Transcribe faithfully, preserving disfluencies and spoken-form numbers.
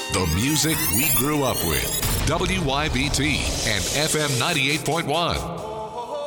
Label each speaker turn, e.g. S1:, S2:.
S1: The music we grew up with. W Y B T and F M ninety-eight point one.